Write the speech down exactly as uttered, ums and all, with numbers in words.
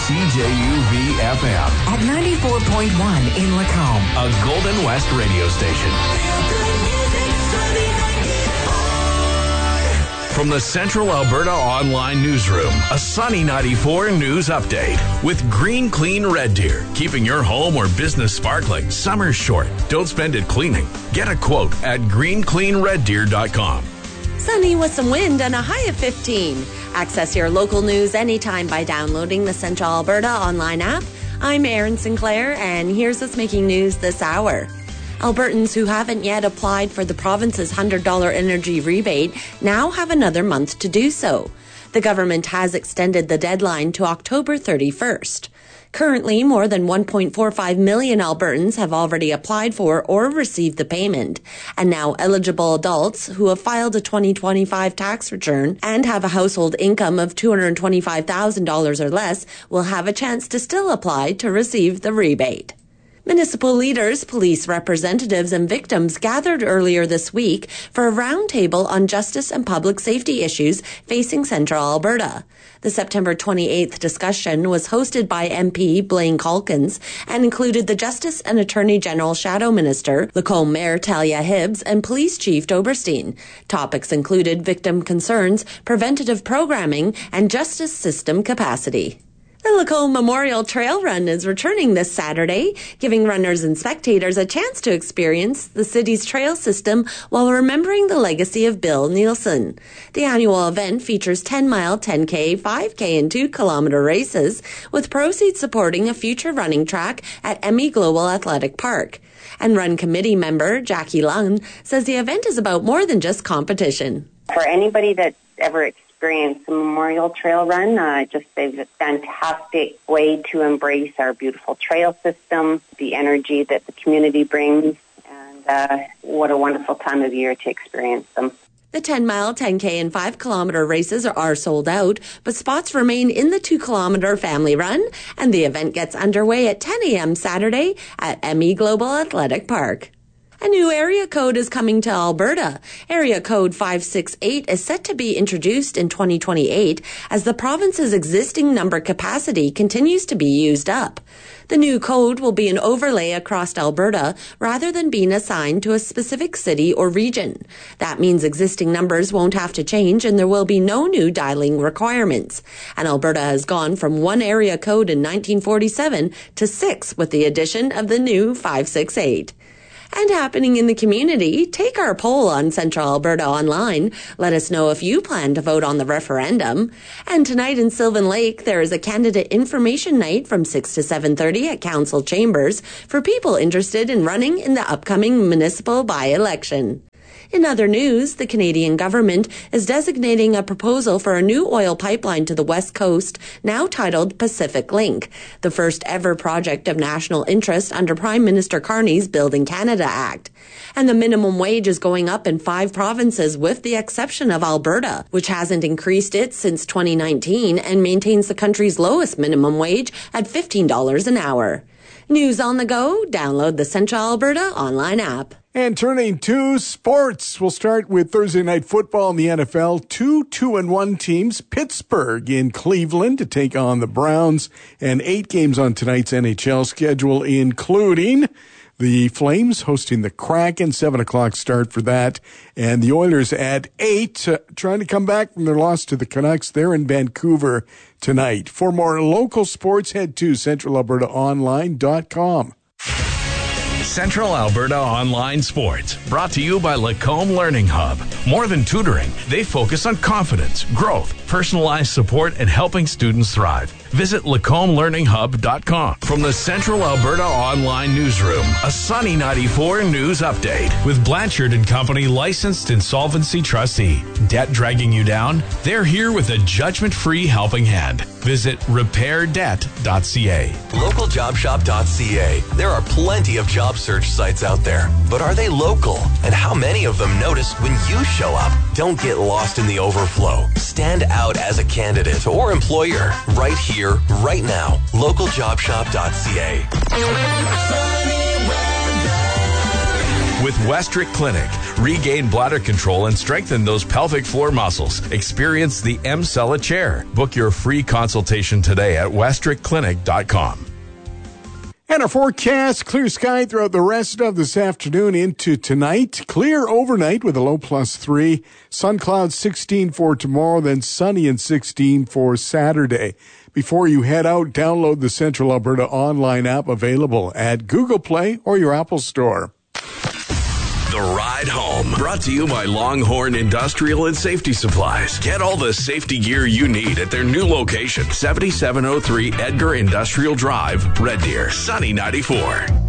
C J U V F M. At ninety-four point one in Lacombe. A Golden West radio station. From the Central Alberta Online Newsroom, a Sunny ninety-four News Update with Green Clean Red Deer. Keeping your home or business sparkling. Summer's short. Don't spend it cleaning. Get a quote at green clean red deer dot com. Sunny with some wind and a high of fifteen. Access your local news anytime by downloading the Central Alberta Online app. I'm Erin Sinclair, and here's what's making news this hour. Albertans who haven't yet applied for the province's one hundred dollars energy rebate now have another month to do so. The government has extended the deadline to October thirty-first. Currently, more than one point four five million Albertans have already applied for or received the payment, and now eligible adults who have filed a twenty twenty-five tax return and have a household income of two hundred twenty-five thousand dollars or less will have a chance to still apply to receive the rebate. Municipal leaders, police representatives, and victims gathered earlier this week for a roundtable on justice and public safety issues facing Central Alberta. The September twenty-eighth discussion was hosted by M P Blaine Calkins and included the Justice and Attorney General Shadow Minister, Lacombe Mayor Talia Hibbs, and Police Chief Doberstein. Topics included victim concerns, preventative programming, and justice system capacity. The Lacombe Memorial Trail Run is returning this Saturday, giving runners and spectators a chance to experience the city's trail system while remembering the legacy of Bill Nielsen. The annual event features ten-mile, ten K, five K, and two kilometer races, with proceeds supporting a future running track at Emmy Global Athletic Park. And Run Committee member Jackie Lund says the event is about more than just competition. For anybody that's ever experienced the Memorial Trail Run, uh, just a fantastic way to embrace our beautiful trail system, the energy that the community brings, and uh, what a wonderful time of year to experience them. The ten-mile, ten K, and five kilometer races are sold out, but spots remain in the two kilometer family run, and the event gets underway at ten a.m. Saturday at Emmy Global Athletic Park. A new area code is coming to Alberta. Area code five six eight is set to be introduced in twenty twenty-eight as the province's existing number capacity continues to be used up. The new code will be an overlay across Alberta rather than being assigned to a specific city or region. That means existing numbers won't have to change and there will be no new dialing requirements. And Alberta has gone from one area code in nineteen forty-seven to six with the addition of the new five six eight. And happening in the community, take our poll on Central Alberta Online. Let us know if you plan to vote on the referendum. And tonight in Sylvan Lake, there is a candidate information night from six to seven thirty at Council Chambers for people interested in running in the upcoming municipal by-election. In other news, the Canadian government is designating a proposal for a new oil pipeline to the West Coast, now titled Pacific Link, the first ever project of national interest under Prime Minister Carney's Building Canada Act. And the minimum wage is going up in five provinces with the exception of Alberta, which hasn't increased it since twenty nineteen and maintains the country's lowest minimum wage at fifteen dollars an hour. News on the go, download the Central Alberta Online app. And turning to sports, we'll start with Thursday night football in the N F L. Two two and one teams, Pittsburgh in Cleveland to take on the Browns, and eight games on tonight's N H L schedule, including the Flames hosting the Kraken, seven o'clock start for that, and the Oilers at eight, uh, trying to come back from their loss to the Canucks. They're in Vancouver tonight. For more local sports, head to central alberta online dot com. Central Alberta Online Sports, brought to you by Lacombe Learning Hub. More than tutoring, they focus on confidence, growth, personalized support, and helping students thrive. Visit lacombe learning hub dot com. From the Central Alberta Online Newsroom, a Sunny ninety-four News Update. With Blanchard and Company licensed insolvency trustee. Debt dragging you down? They're here with a judgment-free helping hand. Visit repair debt dot c a. local job shop dot c a. There are plenty of job search sites out there, but are they local? And how many of them notice when you show up? Don't get lost in the overflow. Stand out as a candidate or employer right here, right now. local job shop dot c a. With Westrick Clinic, regain bladder control and strengthen those pelvic floor muscles. Experience the M-Cella chair. Book your free consultation today at westrick clinic dot com. And our forecast, clear sky throughout the rest of this afternoon into tonight. Clear overnight with a low plus three. Sun clouds sixteen for tomorrow, then sunny and sixteen for Saturday. Before you head out, download the Central Alberta online app available at Google Play or your Apple Store. The Ride Home, brought to you by Longhorn Industrial and Safety Supplies. Get all the safety gear you need at their new location, seventy-seven oh three Edgar Industrial Drive, Red Deer, Sunny ninety-four.